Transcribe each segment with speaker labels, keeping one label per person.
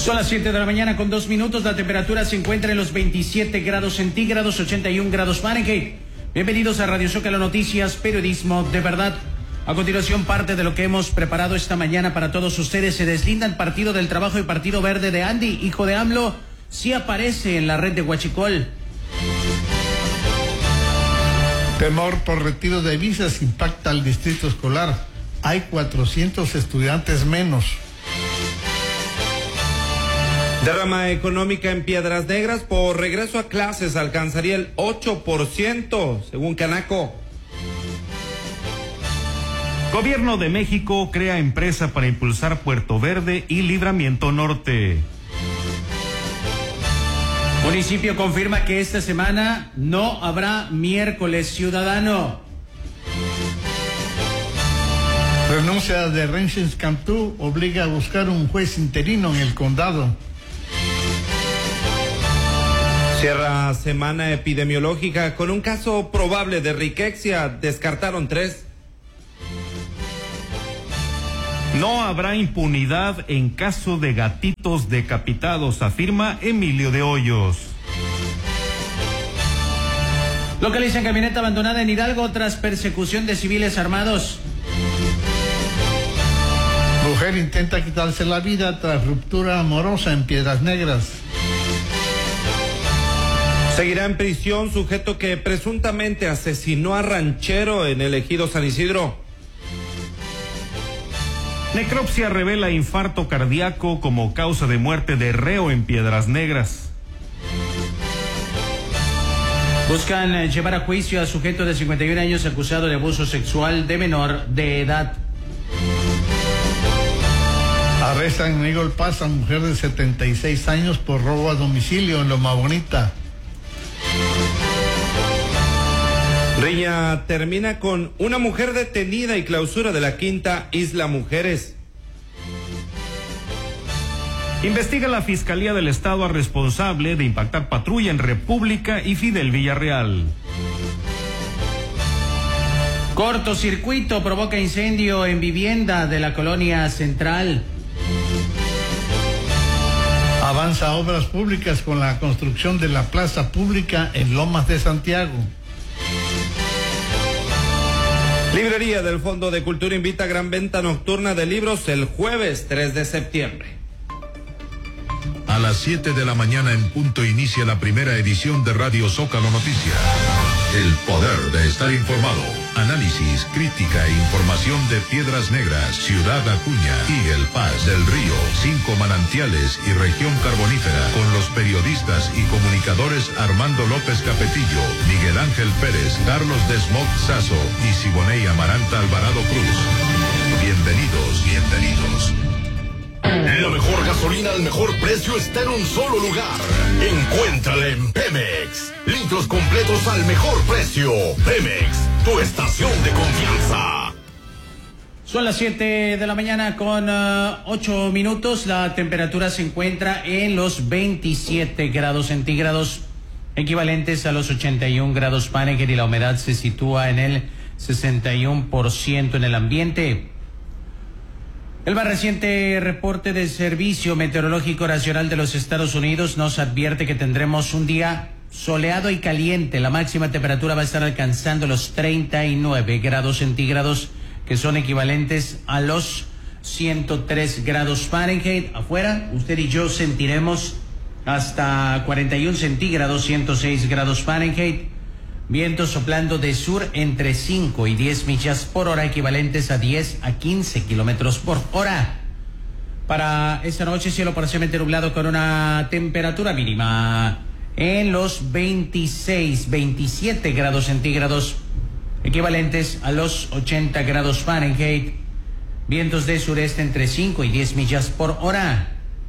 Speaker 1: Son las 7 de la mañana con 2 minutos. La temperatura se encuentra en los 27 grados centígrados, 81 grados Fahrenheit. Bienvenidos a Radio Zócalo Noticias, periodismo de verdad. A continuación, parte de lo que hemos preparado esta mañana para todos ustedes. Se deslindan Partido del Trabajo y Partido Verde de Andy, hijo de AMLO, sí aparece en la red de Huachicol.
Speaker 2: Temor por retiro de visas impacta al distrito escolar. Hay 400 estudiantes menos.
Speaker 3: Derrama económica en Piedras Negras por regreso a clases alcanzaría el 8%, según Canaco.
Speaker 4: Gobierno de México crea empresa para impulsar Puerto Verde y Libramiento Norte.
Speaker 1: Municipio confirma que esta semana no habrá miércoles ciudadano.
Speaker 2: Renuncia de Rensens Cantú obliga a buscar un juez interino en el condado.
Speaker 3: Cierra semana epidemiológica con un caso probable de riquexia. Descartaron 3.
Speaker 4: No habrá impunidad en caso de gatitos decapitados, afirma Emilio de Hoyos.
Speaker 1: Localizan camioneta abandonada en Hidalgo tras persecución de civiles armados.
Speaker 2: Mujer intenta quitarse la vida tras ruptura amorosa en Piedras Negras.
Speaker 3: Seguirá en prisión sujeto que presuntamente asesinó a ranchero en el ejido San Isidro.
Speaker 4: Necropsia revela infarto cardíaco como causa de muerte de reo en Piedras Negras.
Speaker 1: Buscan llevar a juicio a sujeto de 51 años acusado de abuso sexual de menor de edad.
Speaker 2: Arrestan en Eagle Pass a mujer de 76 años por robo a domicilio en Loma Bonita.
Speaker 3: Riña termina con una mujer detenida y clausura de la quinta Isla Mujeres.
Speaker 4: Investiga la Fiscalía del Estado a responsable de impactar patrulla en República y Fidel Villarreal.
Speaker 1: Cortocircuito provoca incendio en vivienda de la colonia Central.
Speaker 2: Avanza Obras Públicas con la construcción de la plaza pública en Lomas de Santiago.
Speaker 3: Librería del Fondo de Cultura invita a gran venta nocturna de libros el jueves 3 de septiembre.
Speaker 5: A las 7 de la mañana en punto inicia la primera edición de Radio Zócalo Noticias. El poder de estar informado. Análisis, crítica e información de Piedras Negras, Ciudad Acuña y El Paz del Río, 5 manantiales y región carbonífera, con los periodistas y comunicadores Armando López Capetillo, Miguel Ángel Pérez, Carlos Desmog Sazo y Siboney Amaranta Alvarado Cruz. Bienvenidos.
Speaker 6: La mejor gasolina al mejor precio está en un solo lugar. Encuéntrala en Pemex. Litros completos al mejor precio. Pemex, tu estación de confianza.
Speaker 1: Son las 7 de la mañana con 8 minutos. La temperatura se encuentra en los 27 grados centígrados, equivalentes a los 81 grados Fahrenheit, y la humedad se sitúa en el 61% en el ambiente. El más reciente reporte del Servicio Meteorológico Nacional de los Estados Unidos nos advierte que tendremos un día soleado y caliente. La máxima temperatura va a estar alcanzando los 39 grados centígrados, que son equivalentes a los 103 grados Fahrenheit. Afuera, usted y yo sentiremos hasta 41 centígrados, 106 grados Fahrenheit. Vientos soplando de sur entre 5 y 10 millas por hora, equivalentes a 10 a 15 kilómetros por hora. Para esta noche, cielo parcialmente nublado con una temperatura mínima en los 26, 27 grados centígrados, equivalentes a los 80 grados Fahrenheit. Vientos de sureste entre 5 y 10 millas por hora.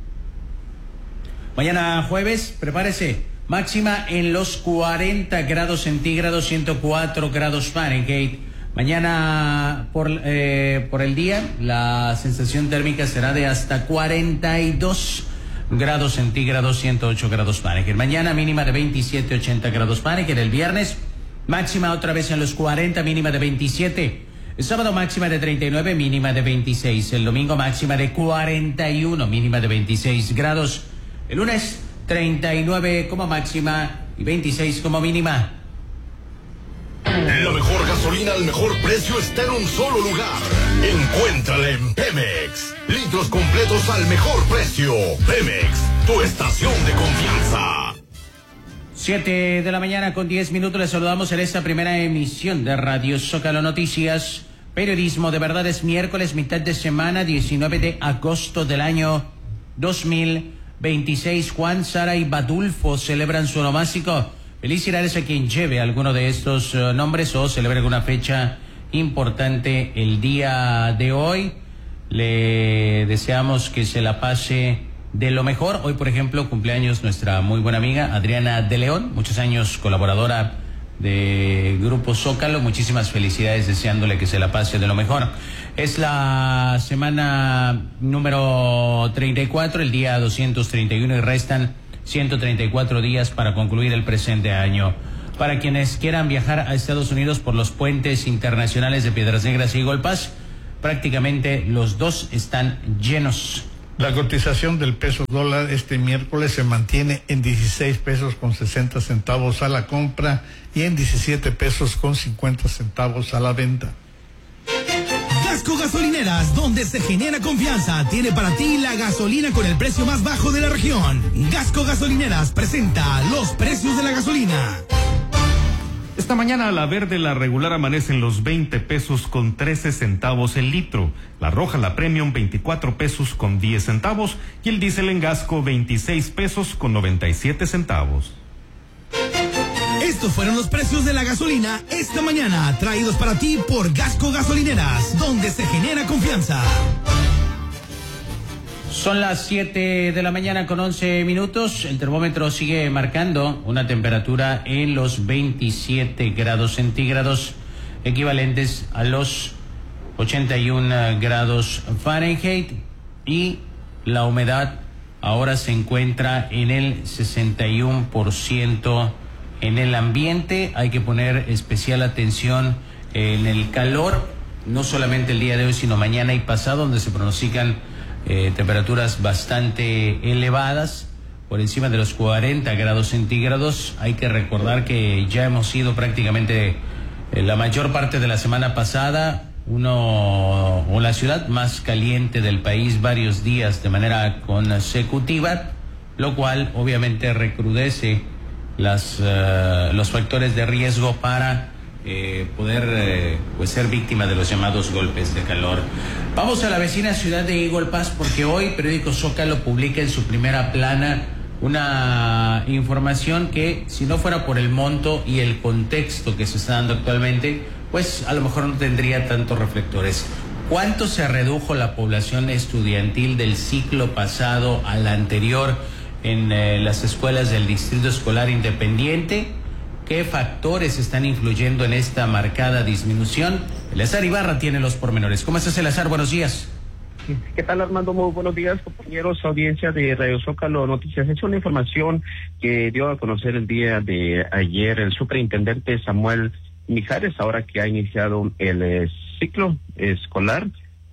Speaker 1: Mañana jueves, prepárese. Máxima en los 40 grados centígrados, 104 grados Fahrenheit. Mañana por el día, la sensación térmica será de hasta 42 grados centígrados, 108 grados Fahrenheit. Mañana mínima de 27, 80 grados Fahrenheit. El viernes, máxima otra vez en los 40, mínima de 27. El sábado máxima de 39, mínima de 26. El domingo máxima de 41, mínima de 26 grados. El lunes 39 como máxima y 26 como mínima.
Speaker 6: La mejor gasolina al mejor precio está en un solo lugar. Encuéntrala en Pemex. Litros completos al mejor precio. Pemex, tu estación de confianza.
Speaker 1: 7 de la mañana con 10 minutos. Les saludamos en esta primera emisión de Radio Zócalo Noticias. Periodismo de verdad. Es miércoles, mitad de semana, 19 de agosto del año 2026. Juan, Sara y Badulfo celebran su onomástico. Felicidades a quien lleve alguno de estos nombres o celebre alguna fecha importante el día de hoy. Le deseamos que se la pase de lo mejor. Hoy, por ejemplo, cumpleaños nuestra muy buena amiga Adriana de León, muchos años colaboradora de Grupo Zócalo. Muchísimas felicidades, deseándole que se la pase de lo mejor. Es la semana número 34, el día 231 y restan 134 días para concluir el presente año. Para quienes quieran viajar a Estados Unidos por los puentes internacionales de Piedras Negras y Eagle Pass, prácticamente los dos están llenos.
Speaker 2: La cotización del peso dólar este miércoles se mantiene en 16 pesos con 60 centavos a la compra y en 17 pesos con 50 centavos a la venta.
Speaker 7: Gasco Gasolineras, donde se genera confianza, tiene para ti la gasolina con el precio más bajo de la región. Gasco Gasolineras presenta los precios de la gasolina.
Speaker 4: Esta mañana la verde, la regular, amanece en los 20 pesos con 13 centavos el litro. La roja, la premium, 24 pesos con 10 centavos. Y el diésel en Gasco, 26 pesos con 97 centavos.
Speaker 7: Estos fueron los precios de la gasolina esta mañana, traídos para ti por Gasco Gasolineras, donde se genera confianza.
Speaker 1: Son las 7 de la mañana con 11 minutos. El termómetro sigue marcando una temperatura en los 27 grados centígrados, equivalentes a los 81 grados Fahrenheit. Y la humedad ahora se encuentra en el 61% en el ambiente. Hay que poner especial atención en el calor, no solamente el día de hoy, sino mañana y pasado, donde se pronostican temperaturas bastante elevadas, por encima de los 40 grados centígrados. Hay que recordar que ya hemos sido prácticamente la mayor parte de la semana pasada la ciudad más caliente del país varios días de manera consecutiva, lo cual obviamente recrudece los factores de riesgo para poder ser víctima de los llamados golpes de calor. Vamos a la vecina ciudad de Eagle Pass, porque hoy Periódico Zócalo publica en su primera plana una información que, si no fuera por el monto y el contexto que se está dando actualmente, pues a lo mejor no tendría tantos reflectores. ¿Cuánto se redujo la población estudiantil del ciclo pasado al anterior en las escuelas del Distrito Escolar Independiente? ¿Qué factores están influyendo en esta marcada disminución? Eleazar Ibarra tiene los pormenores. ¿Cómo estás, Eleazar? Buenos días.
Speaker 8: ¿Qué tal, Armando? Muy buenos días, compañeros, audiencia de Radio Zócalo Noticias. Es una información que dio a conocer el día de ayer el superintendente Samuel Mijares, ahora que ha iniciado el ciclo escolar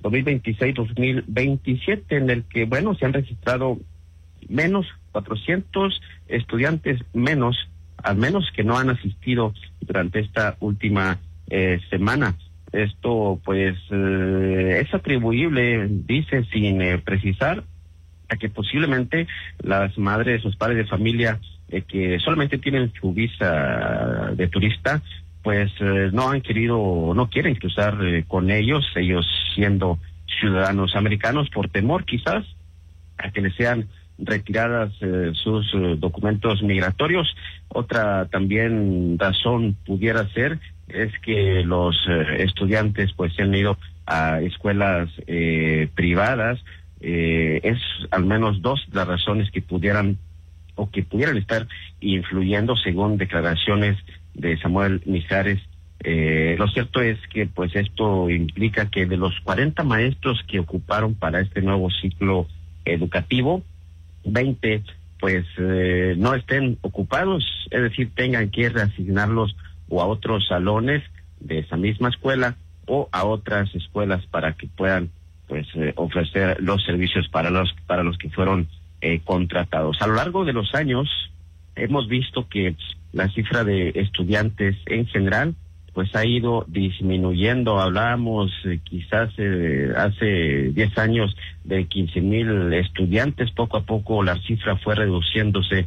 Speaker 8: 2026-2027, en el que, se han registrado menos 400 estudiantes menos, al menos, que no han asistido durante esta última semana. Esto, es atribuible, dice, sin precisar, a que posiblemente las madres, los padres de familia que solamente tienen su visa de turista, no quieren cruzar con ellos siendo ciudadanos americanos, por temor quizás a que les sean retiradas sus documentos migratorios. Otra también razón pudiera ser es que los estudiantes se han ido a escuelas privadas. Es al menos dos las razones que pudieran estar influyendo, según declaraciones de Samuel Mijares. Lo cierto es que esto implica que de los 40 maestros que ocuparon para este nuevo ciclo educativo, 20 no estén ocupados, es decir, tengan que reasignarlos o a otros salones de esa misma escuela, o a otras escuelas para que puedan pues ofrecer los servicios para los que fueron contratados. A lo largo de los años hemos visto que la cifra de estudiantes en general pues ha ido disminuyendo. Hablábamos quizás hace 10 años de 15,000 estudiantes. Poco a poco la cifra fue reduciéndose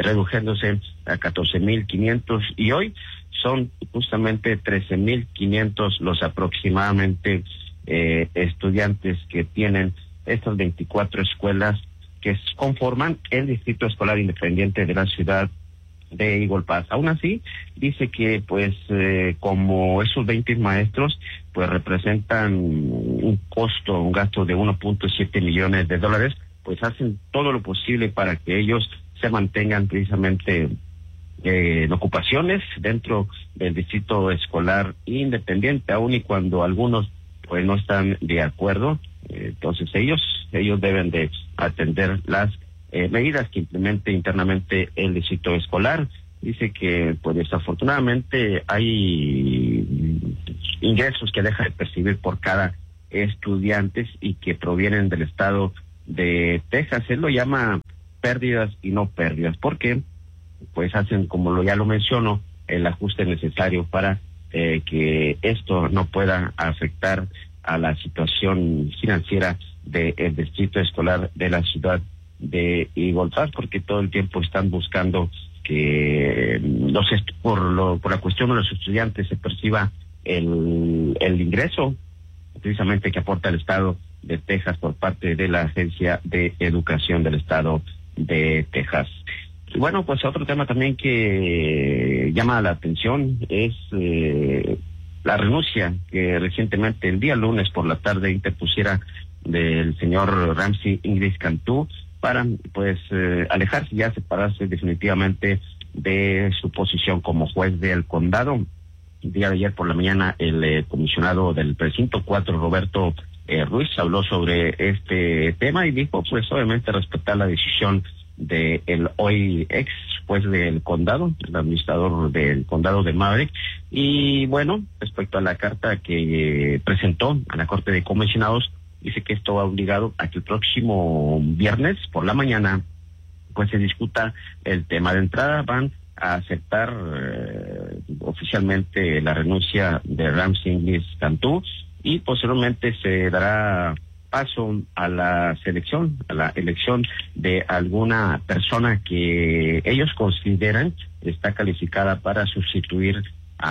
Speaker 8: a 14,500 y hoy son justamente 13,500 los aproximadamente estudiantes que tienen estas 24 escuelas que conforman el Distrito Escolar Independiente de la ciudad de Eagle Pass. Aún así, dice que pues como esos 20 maestros pues representan un gasto de 1.7 millones de dólares, pues hacen todo lo posible para que ellos se mantengan precisamente en ocupaciones dentro del Distrito Escolar Independiente, aun y cuando algunos pues no están de acuerdo. Entonces ellos deben de atender las medidas que implemente internamente el distrito escolar. Dice que pues desafortunadamente hay ingresos que deja de percibir por cada estudiante y que provienen del estado de Texas. Él lo llama pérdidas y no pérdidas, porque pues hacen, como ya lo menciono, el ajuste necesario para que esto no pueda afectar a la situación financiera del distrito escolar de la ciudad de Eagle Pass, porque todo el tiempo están buscando que por la cuestión de los estudiantes se perciba el ingreso precisamente que aporta el estado de Texas por parte de la Agencia de Educación del estado de Texas. Y bueno, pues otro tema también que llama la atención es la renuncia que recientemente el día lunes por la tarde interpusiera del señor Ramsey Inglis Cantú para pues alejarse, ya separarse definitivamente de su posición como juez del condado. El día de ayer por la mañana el comisionado del precinto 4, Roberto Ruiz, habló sobre este tema y dijo pues obviamente respetar la decisión de el hoy ex juez del condado, el administrador del condado de Maverick. Y bueno, respecto a la carta que presentó a la Corte de Comisionados, dice que esto va obligado a que el próximo viernes por la mañana pues se discuta el tema. De entrada van a aceptar oficialmente la renuncia de Ramsey Inglis Cantú y posteriormente se dará paso a la elección de alguna persona que ellos consideran está calificada para sustituir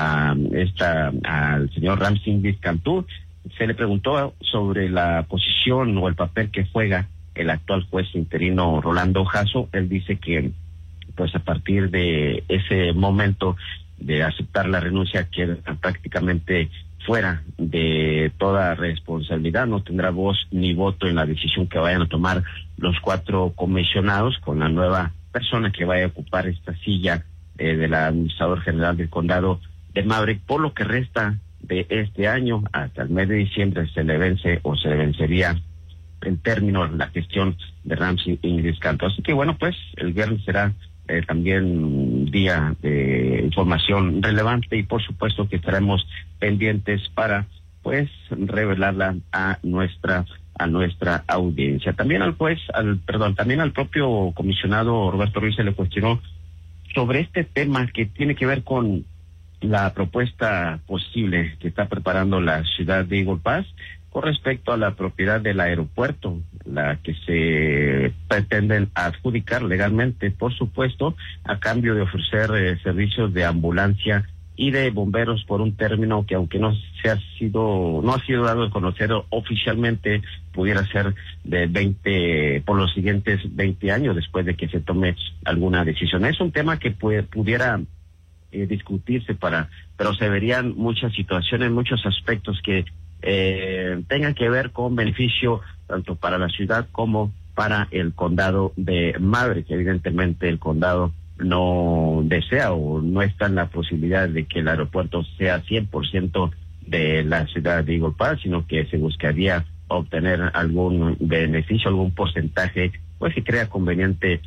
Speaker 8: al señor Ramsey Inglis Cantú. Se le preguntó sobre la posición o el papel que juega el actual juez interino Rolando Jasso. Él dice que pues a partir de ese momento de aceptar la renuncia queda prácticamente fuera de toda responsabilidad, no tendrá voz ni voto en la decisión que vayan a tomar los 4 comisionados con la nueva persona que vaya a ocupar esta silla del administrador general del condado de Maverick. Por lo que resta de este año hasta el mes de diciembre se le vencería en términos la gestión de Ramsey Inglis Cantú. Así que bueno, pues el viernes será también día de información relevante y por supuesto que estaremos pendientes para pues revelarla a nuestra audiencia. También también al propio comisionado Roberto Ruiz se le cuestionó sobre este tema que tiene que ver con la propuesta posible que está preparando la ciudad de Eagle Pass con respecto a la propiedad del aeropuerto, la que se pretenden adjudicar legalmente, por supuesto, a cambio de ofrecer servicios de ambulancia y de bomberos por un término que aunque no ha sido dado a conocer oficialmente, pudiera ser de por los siguientes 20 años después de que se tome alguna decisión. Es un tema que pudiera discutirse pero se verían muchas situaciones, muchos aspectos que tengan que ver con beneficio tanto para la ciudad como para el condado de Maverick. Evidentemente el condado no desea o no está en la posibilidad de que el aeropuerto sea 100% de la ciudad de Eagle Pass, sino que se buscaría obtener algún beneficio, algún porcentaje, pues que crea conveniente,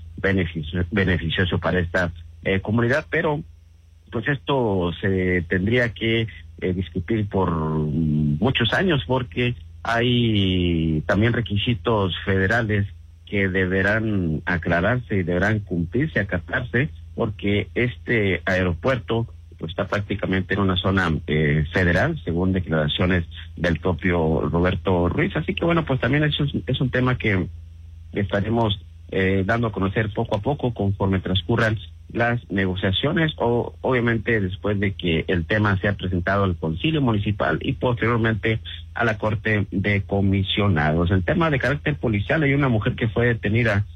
Speaker 8: beneficioso para esta comunidad, pero pues esto se tendría que discutir por muchos años, porque hay también requisitos federales que deberán aclararse y deberán cumplirse, acatarse, porque este aeropuerto pues está prácticamente en una zona federal, según declaraciones del propio Roberto Ruiz. Así que bueno, pues también eso es un tema que estaremos dando a conocer poco a poco conforme transcurran las negociaciones, o obviamente después de que el tema sea presentado al Concilio Municipal y posteriormente a la Corte de Comisionados. El tema de carácter policial: hay una mujer que fue detenida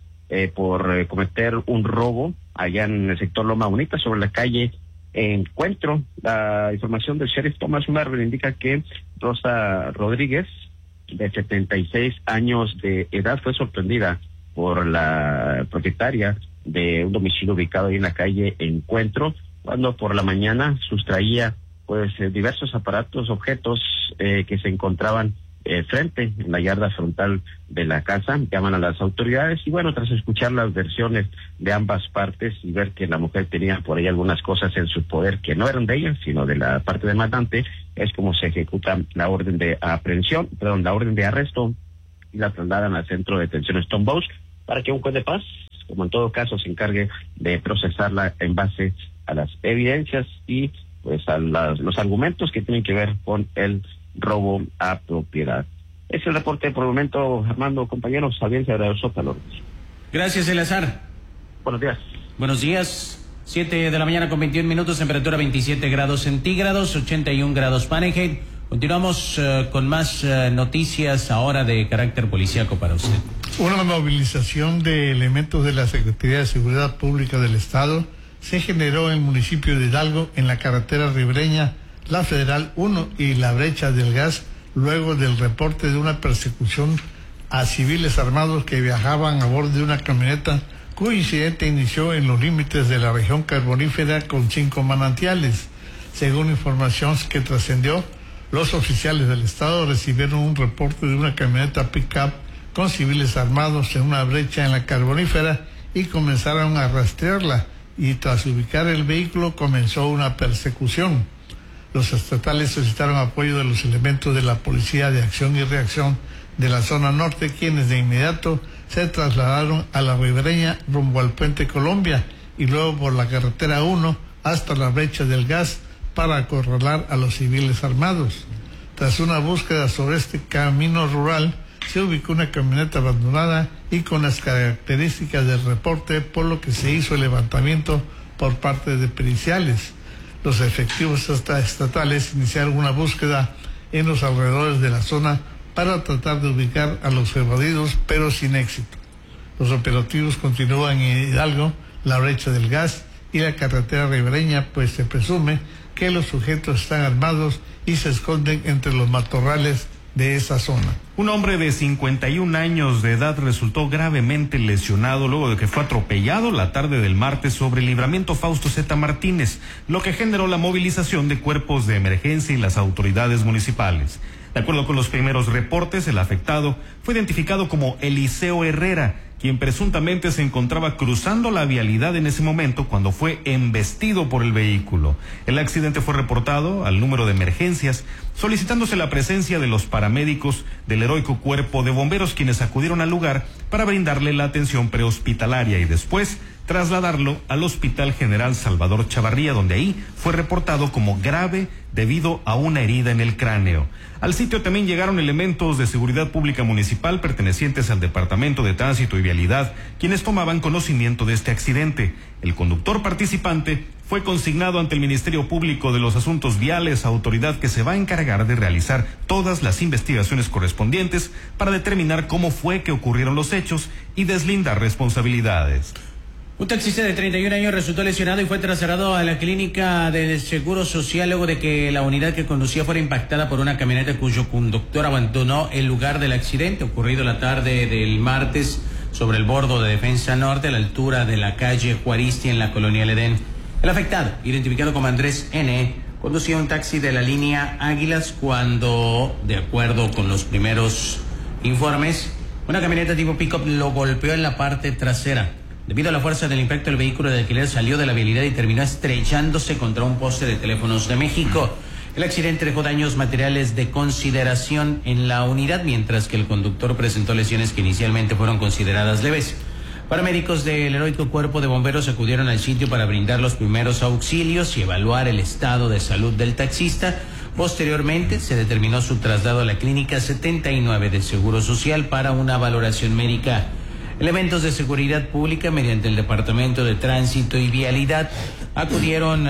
Speaker 8: por cometer un robo allá en el sector Loma Bonita, sobre la calle Encuentro. La información del sheriff Tomás Marvel indica que Rosa Rodríguez, de 76 años de edad, fue sorprendida por la propietaria de un domicilio ubicado ahí en la calle Encuentro, cuando por la mañana sustraía pues diversos aparatos, objetos que se encontraban frente en la yarda frontal de la casa. Llaman a las autoridades y bueno, tras escuchar las versiones de ambas partes y ver que la mujer tenía por ahí algunas cosas en su poder que no eran de ella, sino de la parte demandante, es como se ejecuta la orden de aprehensión, la orden de arresto, y la trasladan al centro de detención Stone Bows para que un juez de paz, como en todo caso, se encargue de procesarla en base a las evidencias y pues a los argumentos que tienen que ver con el robo a propiedad. Es el reporte por el momento, Armando, compañeros, audiencia de Zócalo.
Speaker 1: Gracias, Eleazar.
Speaker 8: Buenos días.
Speaker 1: Buenos días. 7 de la mañana con 21 minutos, temperatura 27 grados centígrados, 81 grados Fahrenheit. Continuamos con más noticias ahora de carácter policíaco para usted.
Speaker 2: Una movilización de elementos de la Secretaría de Seguridad Pública del Estado se generó en el municipio de Hidalgo, en la carretera ribereña, la Federal 1 y la Brecha del Gas, luego del reporte de una persecución a civiles armados que viajaban a bordo de una camioneta, cuyo incidente inició en los límites de la región carbonífera con 5 manantiales. Según información que trascendió, los oficiales del Estado recibieron un reporte de una camioneta pick-up con civiles armados en una brecha en la carbonífera y comenzaron a rastrearla, y tras ubicar el vehículo comenzó una persecución. Los estatales solicitaron apoyo de los elementos de la Policía de Acción y Reacción de la zona norte, quienes de inmediato se trasladaron a la ribereña rumbo al Puente Colombia y luego por la carretera 1 hasta la Brecha del Gas para acorralar a los civiles armados. Tras una búsqueda sobre este camino rural, se ubicó una camioneta abandonada y con las características del reporte, por lo que se hizo el levantamiento por parte de periciales. Los efectivos estatales iniciaron una búsqueda en los alrededores de la zona para tratar de ubicar a los evadidos, pero sin éxito. Los operativos continúan en Hidalgo, la Brecha del Gas y la carretera ribereña, pues se presume que los sujetos están armados y se esconden entre los matorrales de esa zona.
Speaker 4: Un hombre de 51 años de edad resultó gravemente lesionado luego de que fue atropellado la tarde del martes sobre el libramiento Fausto Z. Martínez, lo que generó la movilización de cuerpos de emergencia y las autoridades municipales. De acuerdo con los primeros reportes, el afectado fue identificado como Eliseo Herrera, quien presuntamente se encontraba cruzando la vialidad en ese momento cuando fue embestido por el vehículo. El accidente fue reportado al número de emergencias, solicitándose la presencia de los paramédicos del heroico cuerpo de bomberos, quienes acudieron al lugar para brindarle la atención prehospitalaria y después trasladarlo al Hospital General Salvador Chavarría, donde ahí fue reportado como grave debido a una herida en el cráneo. Al sitio también llegaron elementos de seguridad pública municipal pertenecientes al Departamento de Tránsito y Vialidad, quienes tomaban conocimiento de este accidente. El conductor participante fue consignado ante el Ministerio Público de los Asuntos Viales, autoridad que se va a encargar de realizar todas las investigaciones correspondientes para determinar cómo fue que ocurrieron los hechos y deslindar responsabilidades.
Speaker 1: Un taxista de 31 años resultó lesionado y fue trasladado a la clínica del Seguro Social luego de que la unidad que conducía fuera impactada por una camioneta cuyo conductor abandonó el lugar del accidente ocurrido la tarde del martes sobre el bordo de Defensa Norte a la altura de la calle Juaristi en la colonia El Edén. El afectado, identificado como Andrés N., conducía un taxi de la línea Águilas cuando, de acuerdo con los primeros informes, una camioneta tipo pick-up lo golpeó en la parte trasera. Debido a la fuerza del impacto, el vehículo de alquiler salió de la vialidad y terminó estrellándose contra un poste de Teléfonos de México. El accidente dejó daños materiales de consideración en la unidad, mientras que el conductor presentó lesiones que inicialmente fueron consideradas leves. Paramédicos del heroico Cuerpo de Bomberos acudieron al sitio para brindar los primeros auxilios y evaluar el estado de salud del taxista. Posteriormente se determinó su traslado a la Clínica 79 del Seguro Social para una valoración médica. Elementos de seguridad pública, mediante el Departamento de Tránsito y Vialidad, acudieron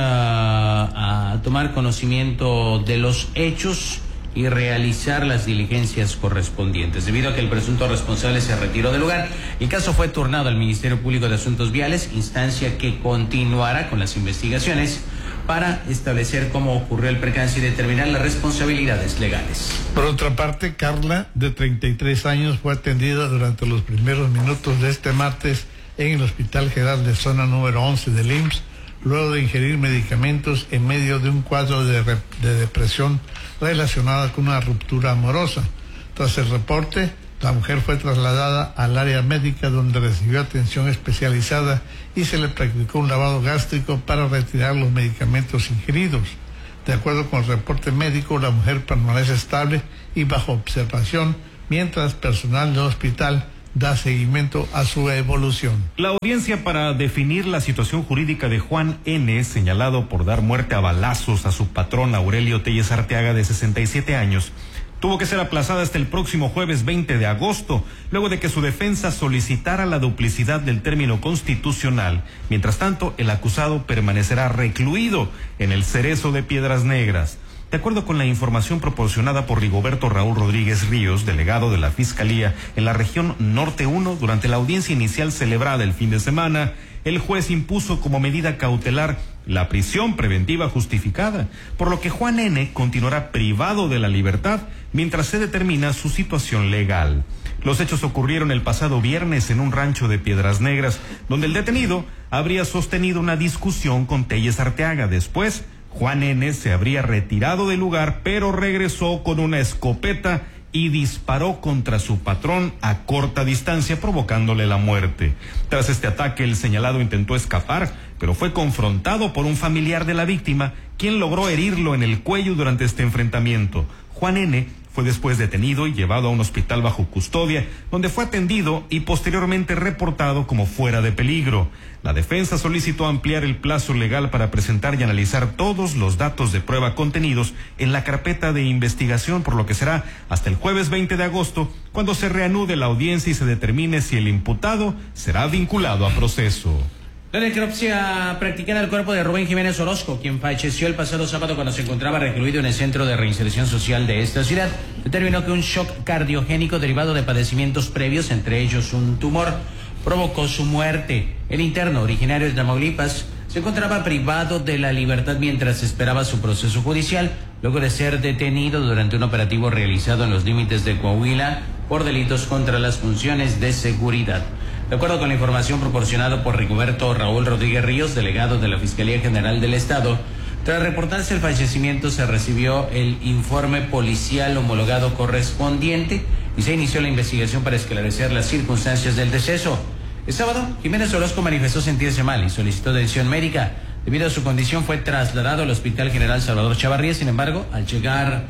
Speaker 1: a tomar conocimiento de los hechos y realizar las diligencias correspondientes. Debido a que el presunto responsable se retiró del lugar, el caso fue turnado al Ministerio Público de Asuntos Viales, instancia que continuará con las investigaciones para establecer cómo ocurrió el percance y determinar las responsabilidades legales.
Speaker 2: Por otra parte, Carla, de 33 años, fue atendida durante los primeros minutos de este martes en el Hospital General de Zona número 11 del IMSS, luego de ingerir medicamentos en medio de un cuadro de depresión relacionada con una ruptura amorosa. Tras el reporte, la mujer fue trasladada al área médica, donde recibió atención especializada y se le practicó un lavado gástrico para retirar los medicamentos ingeridos. De acuerdo con el reporte médico, la mujer permanece estable y bajo observación, mientras personal del hospital da seguimiento a su evolución.
Speaker 4: La audiencia para definir la situación jurídica de Juan N., señalado por dar muerte a balazos a su patrón Aurelio Telles Arteaga, de 67 años, tuvo que ser aplazada hasta el próximo jueves 20 de agosto, luego de que su defensa solicitara la duplicidad del término constitucional. Mientras tanto, el acusado permanecerá recluido en el Cerezo de Piedras Negras. De acuerdo con la información proporcionada por Rigoberto Raúl Rodríguez Ríos, delegado de la Fiscalía en la región Norte 1, durante la audiencia inicial celebrada el fin de semana, el juez impuso como medida cautelar la prisión preventiva justificada, por lo que Juan N. continuará privado de la libertad mientras se determina su situación legal. Los hechos ocurrieron el pasado viernes en un rancho de Piedras Negras, donde el detenido habría sostenido una discusión con Telles Arteaga. Después, Juan N. se habría retirado del lugar, pero regresó con una escopeta y disparó contra su patrón a corta distancia, provocándole la muerte. Tras este ataque, el señalado intentó escapar, pero fue confrontado por un familiar de la víctima, quien logró herirlo en el cuello durante este enfrentamiento. Juan N. fue después detenido y llevado a un hospital bajo custodia, donde fue atendido y posteriormente reportado como fuera de peligro. La defensa solicitó ampliar el plazo legal para presentar y analizar todos los datos de prueba contenidos en la carpeta de investigación, por lo que será hasta el jueves 20 de agosto cuando se reanude la audiencia y se determine si el imputado será vinculado a proceso.
Speaker 1: La necropsia practicada al cuerpo de Rubén Jiménez Orozco, quien falleció el pasado sábado cuando se encontraba recluido en el Centro de Reinserción Social de esta ciudad, determinó que un shock cardiogénico derivado de padecimientos previos, entre ellos un tumor, provocó su muerte. El interno, originario de Tamaulipas, se encontraba privado de la libertad mientras esperaba su proceso judicial, luego de ser detenido durante un operativo realizado en los límites de Coahuila por delitos contra las funciones de seguridad. De acuerdo con la información proporcionada por Rigoberto Raúl Rodríguez Ríos, delegado de la Fiscalía General del Estado, tras reportarse el fallecimiento se recibió el informe policial homologado correspondiente y se inició la investigación para esclarecer las circunstancias del deceso. El sábado, Jiménez Orozco manifestó sentirse mal y solicitó atención médica. Debido a su condición fue trasladado al Hospital General Salvador Chavarría. Sin embargo, al llegar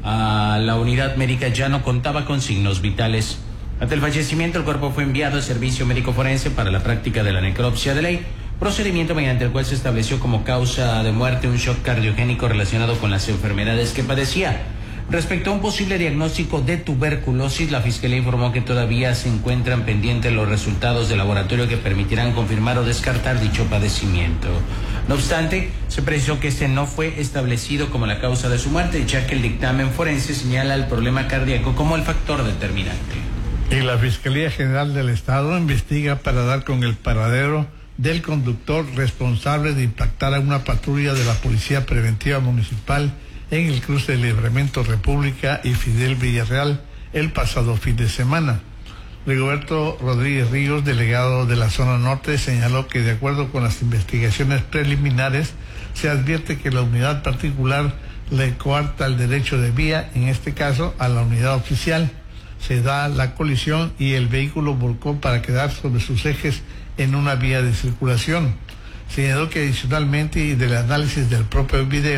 Speaker 1: a la unidad médica ya no contaba con signos vitales. Ante el fallecimiento, el cuerpo fue enviado al servicio médico forense para la práctica de la necropsia de ley, procedimiento mediante el cual se estableció como causa de muerte un shock cardiogénico relacionado con las enfermedades que padecía. Respecto a un posible diagnóstico de tuberculosis, la Fiscalía informó que todavía se encuentran pendientes los resultados de laboratorio que permitirán confirmar o descartar dicho padecimiento. No obstante, se precisó que este no fue establecido como la causa de su muerte, ya que el dictamen forense señala el problema cardíaco como el factor determinante.
Speaker 2: Y la Fiscalía General del Estado investiga para dar con el paradero del conductor responsable de impactar a una patrulla de la Policía Preventiva Municipal en el cruce de Libramiento República y Fidel Villarreal el pasado fin de semana. Rigoberto Rodríguez Ríos, delegado de la Zona Norte, señaló que de acuerdo con las investigaciones preliminares se advierte que la unidad particular le coarta el derecho de vía, en este caso a la unidad oficial. Se da la colisión y el vehículo volcó para quedar sobre sus ejes en una vía de circulación. Señaló que adicionalmente y del análisis del propio video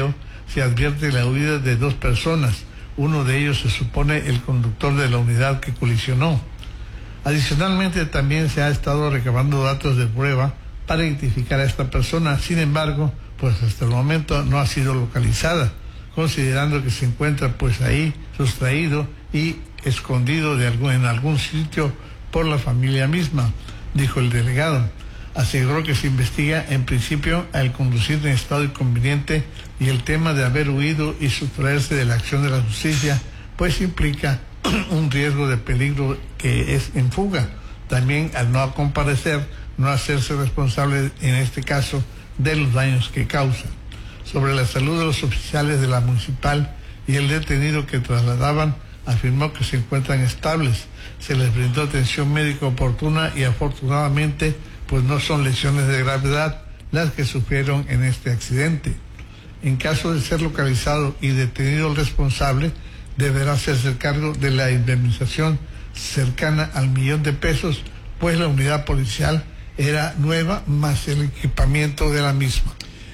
Speaker 2: se advierte la huida de 2 personas. Uno de ellos se supone el conductor de la unidad que colisionó. Adicionalmente, también se ha estado recabando datos de prueba para identificar a esta persona. Sin embargo, pues hasta el momento no ha sido localizada, considerando que se encuentra pues ahí sustraído y escondido en algún sitio por la familia misma, dijo el delegado. Aseguró que se investiga en principio al conducir en estado inconveniente y el tema de haber huido y sustraerse de la acción de la justicia, pues implica un riesgo de peligro que es en fuga. También al no comparecer, no hacerse responsable en este caso de los daños que causa. Sobre la salud de los oficiales de la municipal y el detenido que trasladaban, afirmó que se encuentran estables. Se les brindó atención médica oportuna y afortunadamente pues no son lesiones de gravedad las que sufrieron en este accidente. En caso de ser localizado y detenido el responsable, deberá hacerse cargo de la indemnización cercana al $1,000,000, pues la unidad policial era nueva más el equipamiento de la misma.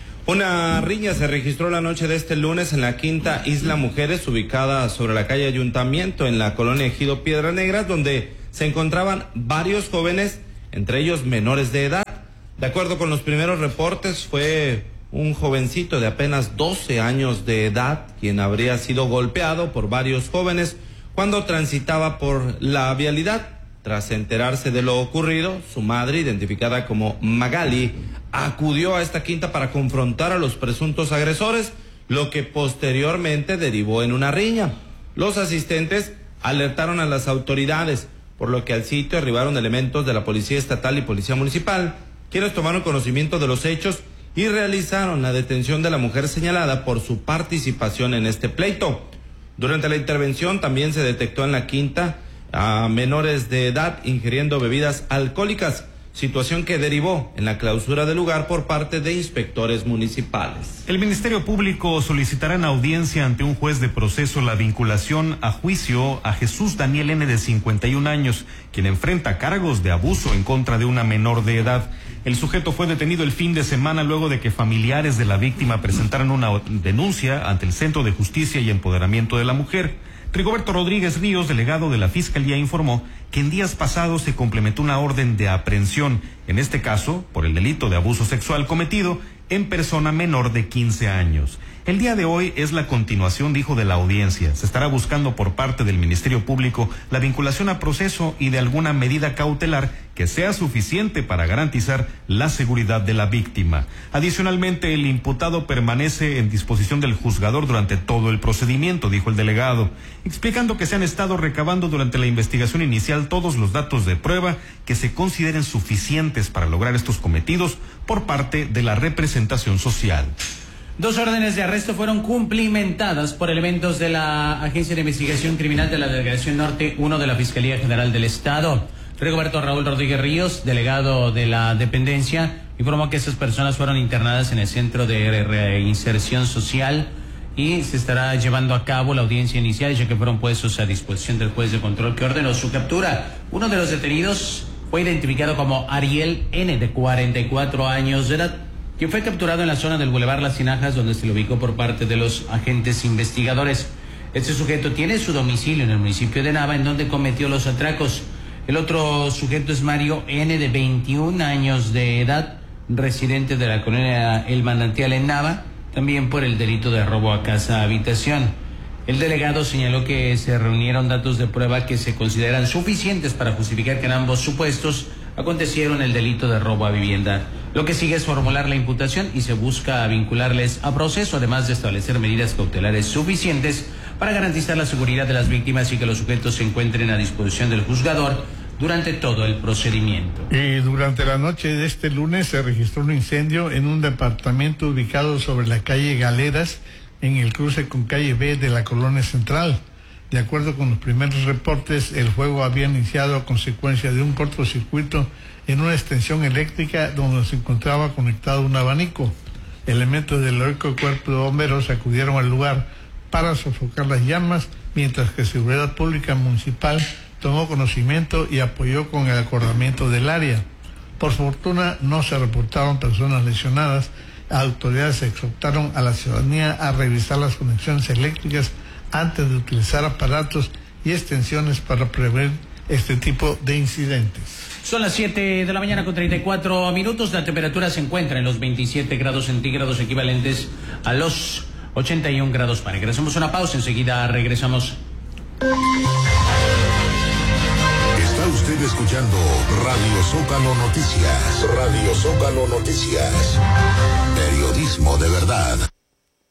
Speaker 3: Una riña se registró la noche de este lunes en la Quinta Isla Mujeres, ubicada sobre la calle Ayuntamiento en la colonia Ejido Piedras Negras, donde se encontraban varios jóvenes, entre ellos menores de edad. De acuerdo con los primeros reportes, fue un jovencito de apenas 12 años de edad quien habría sido golpeado por varios jóvenes cuando transitaba por la vialidad. Tras enterarse de lo ocurrido, su madre, identificada como Magali, acudió a esta quinta para confrontar a los presuntos agresores, lo que posteriormente derivó en una riña. Los asistentes alertaron a las autoridades, por lo que al sitio arribaron elementos de la Policía Estatal y Policía Municipal, quienes tomaron conocimiento de los hechos y realizaron la detención de la mujer señalada por su participación en este pleito. Durante la intervención también se detectó en la quinta a menores de edad ingiriendo bebidas alcohólicas, situación que derivó en la clausura del lugar por parte de inspectores municipales.
Speaker 4: El Ministerio Público solicitará en audiencia ante un juez de proceso la vinculación a juicio a Jesús Daniel N. de 51 años, quien enfrenta cargos de abuso en contra de una menor de edad. El sujeto fue detenido el fin de semana luego de que familiares de la víctima presentaran una denuncia ante el Centro de Justicia y Empoderamiento de la Mujer. Rigoberto Rodríguez Ríos, delegado de la Fiscalía, informó que en días pasados se complementó una orden de aprehensión, en este caso por el delito de abuso sexual cometido en persona menor de 15 años. El día de hoy es la continuación, dijo, de la audiencia. Se estará buscando por parte del Ministerio Público la vinculación a proceso y de alguna medida cautelar que sea suficiente para garantizar la seguridad de la víctima. Adicionalmente, el imputado permanece en disposición del juzgador durante todo el procedimiento, dijo el delegado, explicando que se han estado recabando durante la investigación inicial todos los datos de prueba que se consideren suficientes para lograr estos cometidos por parte de la representación social.
Speaker 1: 2 órdenes de arresto fueron cumplimentadas por elementos de la Agencia de Investigación Criminal de la Delegación Norte 1 de la Fiscalía General del Estado. Rigoberto Raúl Rodríguez Ríos, delegado de la dependencia, informó que estas personas fueron internadas en el Centro de Reinserción Social y se estará llevando a cabo la audiencia inicial, ya que fueron puestos a disposición del juez de control que ordenó su captura. Uno de los detenidos fue identificado como Ariel N., de 44 años de edad, quien fue capturado en la zona del Boulevard Las Tinajas, donde se le ubicó por parte de los agentes investigadores. Este sujeto tiene su domicilio en el municipio de Nava, en donde cometió los atracos. El otro sujeto es Mario N., de 21 años de edad, residente de la colonia El Manantial en Nava, también por el delito de robo a casa-habitación. El delegado señaló que se reunieron datos de prueba que se consideran suficientes para justificar que en ambos supuestos acontecieron el delito de robo a vivienda. Lo que sigue es formular la imputación y se busca vincularles a proceso, además de establecer medidas cautelares suficientes para garantizar la seguridad de las víctimas y que los sujetos se encuentren a disposición del juzgador durante todo el procedimiento.
Speaker 2: Y durante la noche de este lunes se registró un incendio en un departamento ubicado sobre la calle Galeras, en el cruce con calle B de la Colonia Central. De acuerdo con los primeros reportes, el fuego había iniciado a consecuencia de un cortocircuito en una extensión eléctrica donde se encontraba conectado un abanico. Elementos del heroico cuerpo de bomberos acudieron al lugar para sofocar las llamas, mientras que Seguridad Pública Municipal tomó conocimiento y apoyó con el acordamiento del área. Por fortuna no se reportaron personas lesionadas, autoridades exhortaron a la ciudadanía a revisar las conexiones eléctricas antes de utilizar aparatos y extensiones para prever este tipo de incidentes.
Speaker 1: Son las 7 de la mañana con 34 minutos. La temperatura se encuentra en los 27 grados centígrados, equivalentes a los 81 grados Fahrenheit. Hacemos una pausa, enseguida regresamos.
Speaker 5: Está usted escuchando Radio Zócalo Noticias. Radio Zócalo Noticias. Periodismo de verdad.